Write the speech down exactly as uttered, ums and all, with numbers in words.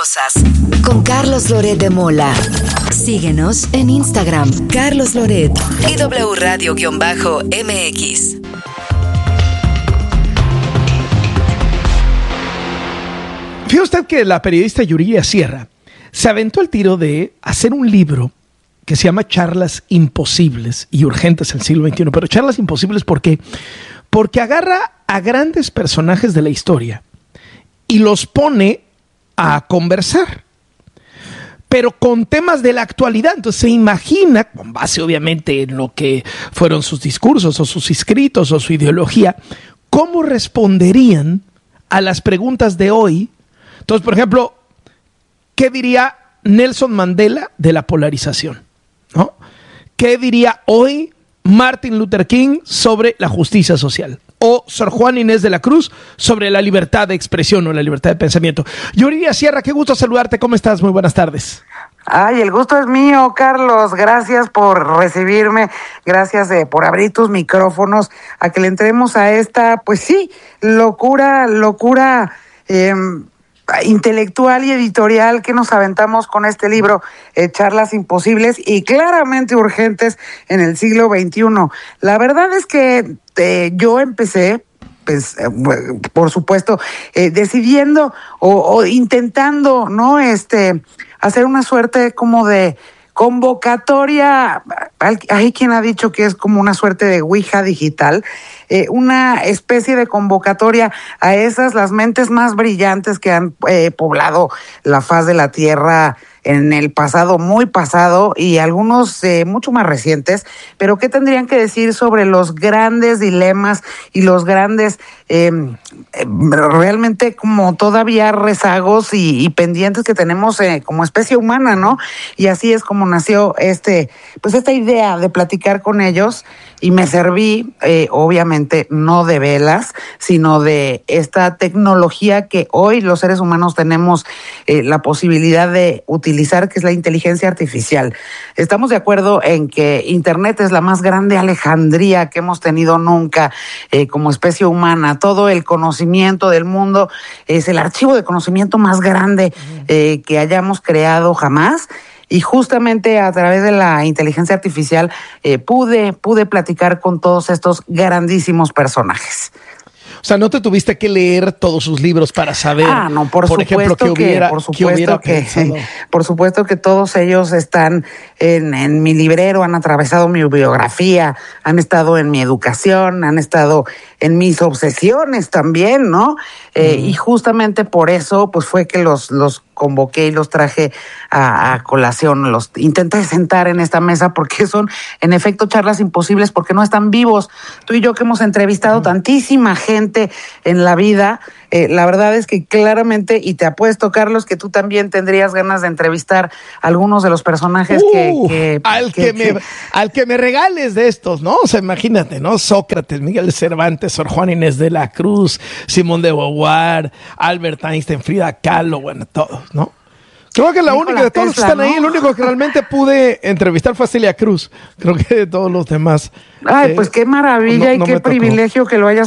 cosas. Con Carlos Loret de Mola. Síguenos en Instagram, Carlos Loret y W Radio-M X. Fíjate usted que la periodista Yuridia Sierra se aventó el tiro de hacer un libro que se llama Charlas Imposibles y Urgentes del siglo veintiuno. Pero Charlas Imposibles, ¿por qué? Porque agarra a grandes personajes de la historia y los pone a conversar, pero con temas de la actualidad. Entonces se imagina, con base obviamente en lo que fueron sus discursos o sus escritos o su ideología, cómo responderían a las preguntas de hoy. Entonces, por ejemplo, ¿qué diría Nelson Mandela de la polarización? ¿No? ¿Qué diría hoy Martin Luther King sobre la justicia social? O Sor Juana Inés de la Cruz sobre la libertad de expresión o la libertad de pensamiento. Yuridia Sierra, qué gusto saludarte. ¿Cómo estás? Muy buenas tardes. Ay, el gusto es mío, Carlos. Gracias por recibirme. Gracias eh, por abrir tus micrófonos a que le entremos a esta, pues sí, locura, locura eh, intelectual y editorial que nos aventamos con este libro, eh, Charlas Imposibles y claramente urgentes en el siglo veintiuno. La verdad es que eh, yo empecé, pues, eh, por supuesto, eh, decidiendo o, o intentando, ¿no? Este, hacer una suerte como de convocatoria. Hay quien ha dicho que es como una suerte de Ouija digital, eh, una especie de convocatoria a esas, las mentes más brillantes que han eh, poblado la faz de la tierra en el pasado, muy pasado, y algunos eh, mucho más recientes, pero ¿qué tendrían que decir sobre los grandes dilemas y los grandes, eh, eh, realmente como todavía rezagos y, y pendientes que tenemos eh, como especie humana, ¿no? Y así es como nació este, pues esta idea de platicar con ellos, y me serví, eh, obviamente, no de velas, sino de esta tecnología que hoy los seres humanos tenemos eh, la posibilidad de utilizar, que es la inteligencia artificial. Estamos de acuerdo en que Internet es la más grande alejandría que hemos tenido nunca eh, como especie humana. Todo el conocimiento del mundo es el archivo de conocimiento más grande eh, que hayamos creado jamás. Y justamente a través de la inteligencia artificial eh, pude, pude platicar con todos estos grandísimos personajes. O sea, ¿no te tuviste que leer todos sus libros para saber, ah, no, por, por supuesto ejemplo, qué hubiera, que, por supuesto qué hubiera que, pensado? Por supuesto que todos ellos están en, en mi librero, han atravesado mi biografía, han estado en mi educación, han estado en mis obsesiones también, ¿no? Eh, mm. Y justamente por eso, pues fue que los, los convoqué y los traje a, a colación, los intenté sentar en esta mesa porque son, en efecto, charlas imposibles porque no están vivos. Tú y yo que hemos entrevistado mm. tantísima gente en la vida, eh, la verdad es que claramente, y te apuesto, Carlos, que tú también tendrías ganas de entrevistar a algunos de los personajes uh, que, que, al que, que, me, que... al que me regales de estos, ¿no? O sea, imagínate, ¿no? Sócrates, Miguel de Cervantes, Sor Juana Inés de la Cruz, Simón de Beauvoir, Albert Einstein, Frida Kahlo, bueno, todos, ¿no? Creo que la única de todos los que están ahí, el único que realmente pude entrevistar fue a Celia Cruz. Creo que de todos los demás. Ay, eh, pues qué maravilla no, y no qué privilegio que lo hayas